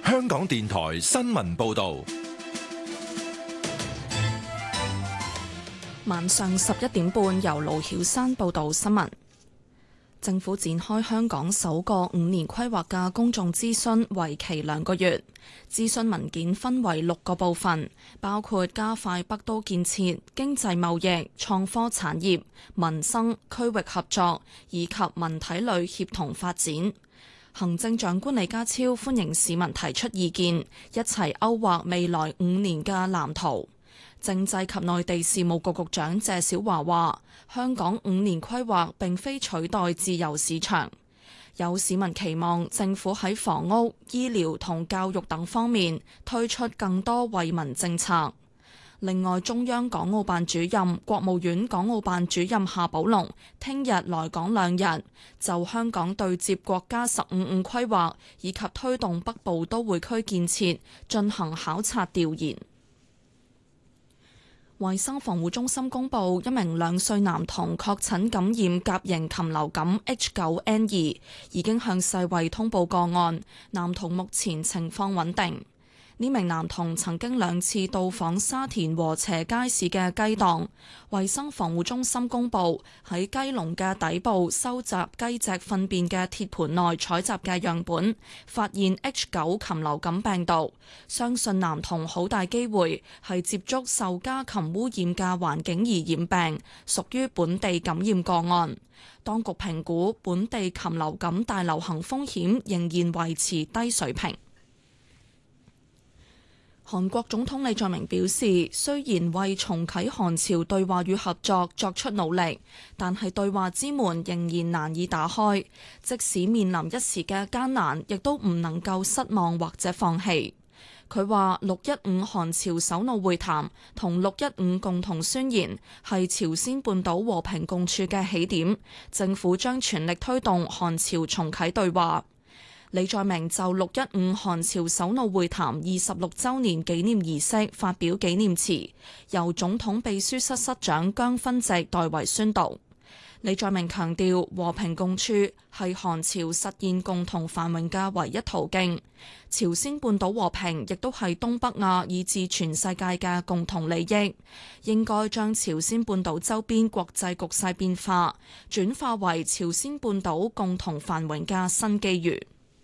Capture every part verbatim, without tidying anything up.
香港電台新聞報道。 晚上十一點半，由盧曉山報道新聞。政府展開香港首個五年規劃嘅公眾諮詢，為期兩個月。諮詢文件分為六個部分，包括加快北都建設、經濟貿易、創科產業、民生、區域合作以及文體旅協同發展。行政長官李家超歡迎市民提出意見，一齊勾畫未來五年嘅藍圖。政制及內地事務局局長謝小華話：香港五年規劃並非取代自由市場，有市民期望政府喺房屋、醫療同教育等方面推出更多惠民政策。另外，中央港澳辦主任、國務院港澳辦主任夏寶龍聽日來港兩日，就香港對接國家十五五規劃以及推動北部都會區建設進行考察調研。衛生防護中心公布，一名兩歲男童確診感染甲型禽流感 H 九 N 二，已經向世衛通報個案。男童目前情況穩定。呢名男童曾經兩次到訪沙田禾輋街市嘅雞檔。衛生防護中心公布，喺雞籠嘅底部收集雞隻糞便嘅鐵盤內採集嘅樣本，發現 H 九 禽流感病毒。相信男童好大機會係接觸受家禽污染嘅環境而染病，屬於本地感染個案。當局評估本地禽流感大流行風險仍然維持低水平。韓國總統李在明表示，雖然為重啟韓朝對話與合作作出努力，但係對話之門仍然難以打開。即使面臨一時嘅艱難，亦都唔能夠失望或者放棄。佢話六一五韓朝首腦會談同六一五共同宣言係朝鮮半島和平共處嘅起點，政府將全力推動韓朝重啟對話。李在明就六一五韓朝首腦會談二十六週年紀念儀式發表紀念詞，由總統秘書室室長姜勳植代為宣讀。李在明強調，和平共處係韓朝實現共同繁榮嘅唯一途徑。朝鮮半島和平亦都係東北亞以至全世界嘅共同利益，應該將朝鮮半島周邊國際局勢變化轉化為朝鮮半島共同繁榮嘅新機遇。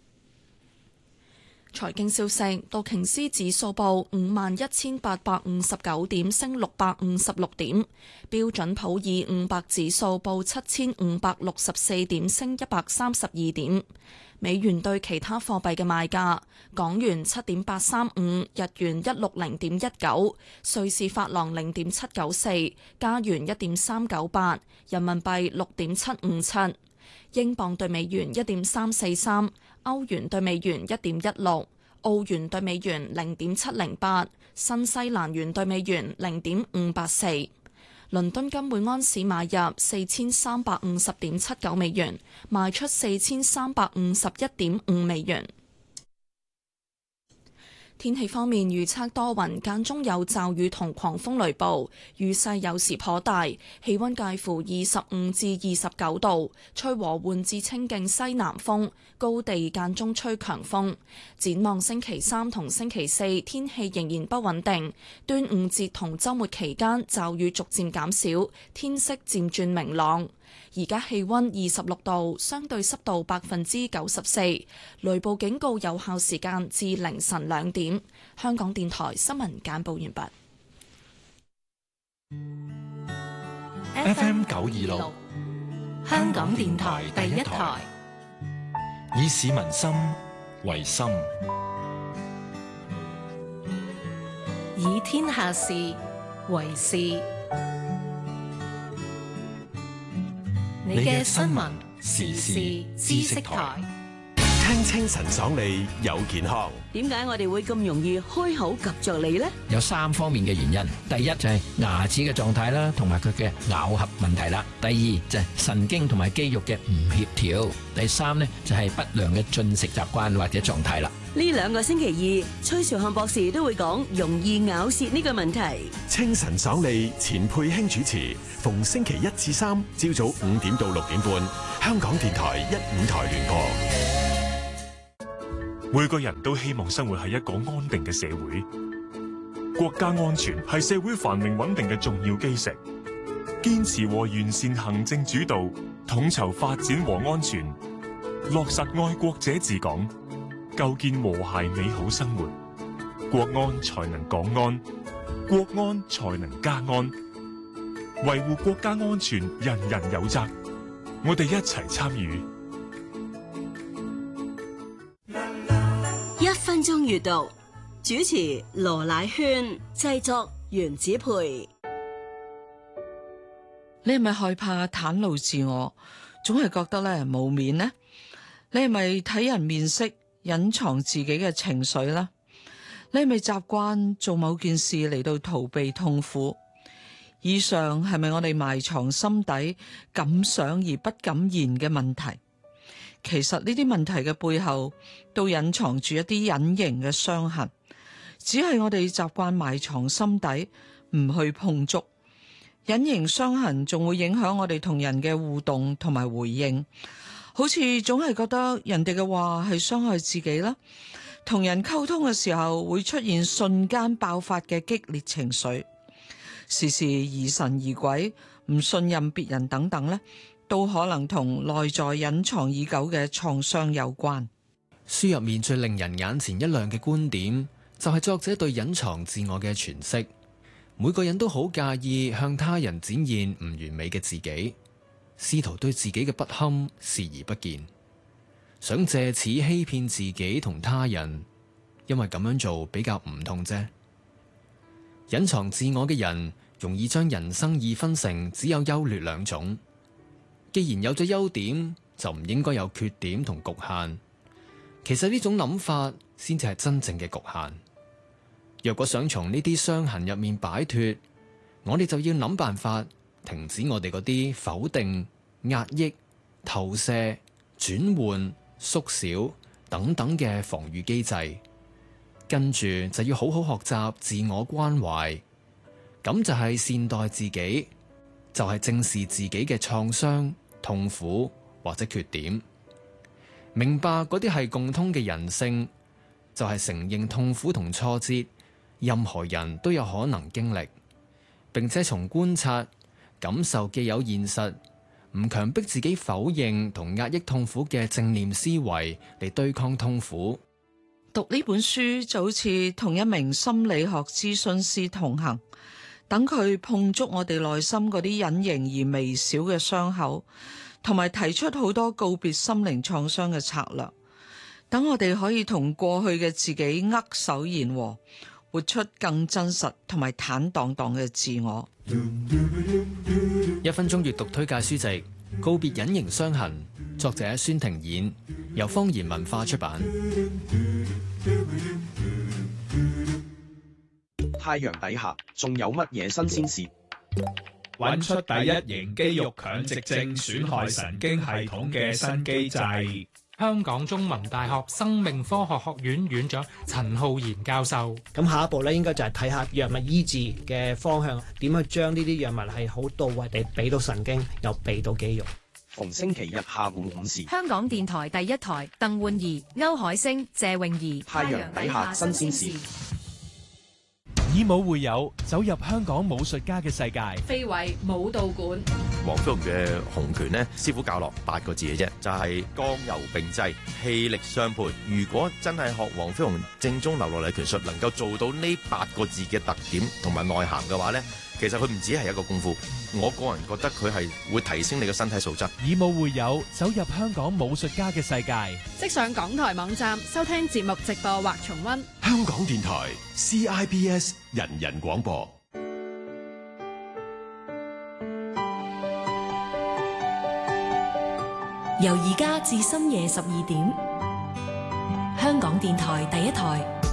財經消息，道瓊斯指數報五萬一千八百五十九點，升六百五十六點；標準普爾五百指數報七千五百六十四點，升一百三十二點。美元對其他貨幣嘅賣價：港元七點八三五，日元一六零點一九，瑞士法郎零點七九四，加元一點三九八，人民幣六點七五七。英鎊對美元一點三四三，歐元對美元一點一六，澳元對美元零點七零八，新西蘭元對美元零點五八四。倫敦金每安士買入四千三百五十點七九美元，賣出四千三百五十一點五美元。天氣方面，預測多雲，間中有驟雨同狂風雷暴，雨勢有時頗大，氣溫介乎二十五至二十九度，吹和緩至清勁西南風，高地間中吹強風。展望星期三同星期四，天氣仍然不穩定。端午節同週末期間，驟雨逐漸減少，天色漸轉明朗。而家氣溫二十六度，相對濕度百分之九十四，雷暴警告有效時間至凌晨兩點。香港電台新聞簡報完畢。 F M 九二六， 香港電台第一台， 以市民心為心， 以天下事為事。你嘅新聞時事知識台， 聽清晨爽利有健康。 點解我哋會咁容易開口及着脷呢？ 有三方面嘅原因。第一就係牙齒嘅狀態啦，同埋佢嘅咬合問題啦。第二就係神經同埋肌肉嘅唔協調。第三呢就係不良嘅進食習慣或者狀態啦。 呢兩個星期二，崔兆漢博士都會講容易咬舌呢個問題。 清晨爽利，錢佩卿主持，逢星期一至三朝早五點到六點半，香港電台一五台聯播。 每個人都希望生活喺一個安定嘅社會，國家安全係社會繁榮穩定嘅重要基石。堅持和完善行政主導，統籌發展和安全，落實愛國者治港，構建和諧美好生活，國安才能港安，國安才能家安。維護國家安全，人人有責。我哋一齊參與。 一分鐘閱讀，主持羅乃萱，製作袁子培。 你係咪害怕袒露自我，總係覺得咧冇面呢？你係咪睇人面色，隱藏自己嘅情緒呢？你係咪習慣做某件事嚟到逃避痛苦？以上係咪我哋埋藏心底敢想而不敢言嘅問題？其實呢啲問題嘅背後都隱藏住一啲隱形嘅傷痕，只係我哋習慣埋藏心底，唔去碰觸。隱形傷痕仲會影響我哋同人嘅互動同埋回應，好似總係覺得人哋嘅話係傷害自己啦。同人溝通嘅時候會出現瞬間爆發嘅激烈情緒，時時疑神疑鬼，唔信任別人等等呢，都可能同內在隱藏已久嘅創傷有關。 書入面最令人眼前一亮嘅觀點，就係作者對隱藏自我嘅詮釋。每個人都好介意向他人展現唔完美嘅自己，試圖對自己嘅不堪視而不見，想借此欺騙自己同他人，因為咁樣做比較唔痛啫。隱藏自我嘅人容易將人生二分成只有優劣兩種，既然有咗優點，就唔應該有缺點同局限。其實呢種諗法先至係真正嘅局限。若果想從呢啲傷痕入面擺脫，我哋就要諗辦法停止我哋嗰啲否定、壓抑、投射、轉換、縮小等等嘅防禦機制，跟住就要好好學習自我關懷，咁就係善待自己，就係正視自己嘅創傷、痛苦或者缺點，明白嗰啲係共通嘅人性，就係承認痛苦同挫折，任何人都有可能經歷，並且從觀察、感受既有現實，唔強迫自己否認同壓抑痛苦嘅正念思維嚟對抗痛苦。 讀呢本書就好似同一名心理學諮詢師同行，等佢碰觸我哋內心嗰啲隱形而微小嘅傷口，同埋提出好多告別心靈創傷嘅策略，等我哋可以同過去嘅自己握手言和，活出更真實同埋坦蕩蕩嘅自我。 一分鐘閱讀推介書籍《告別隱形傷痕》，作者孫庭演，由方言文化出版。 太陽底下仲有乜嘢新鮮事？ 揾出第一型肌肉強直症損害神經系統嘅新機制。 香港中文大學生命科學學院院長陳浩然教授。 咁下一步咧，應該就係睇下藥物醫治嘅方向，點去將呢啲藥物係好到位地俾到神經，又俾到肌肉。 逢星期日下午五時， 香港電台第一台，鄧煥儀、歐海星、謝泳儀。 太陽底下新鮮事。 以武會友，走入香港武術家嘅世界。 非遺武道館。 黃飛鴻嘅洪拳呢，師傅教落八個字嘅啫，就係剛柔並濟，氣力相配。如果真係學黃飛鴻正宗流落嚟拳術，能夠做到呢八個字嘅特點同埋內涵嘅話呢，其實佢唔止係一個功夫。我個人覺得佢係會提升你嘅身體素質。 以武會友，走入香港武術家嘅世界。 即上港台網站收聽節目直播或重溫。 香港電台 C I B S 人人廣播。 由而家至深夜十二點，香港電台第一台。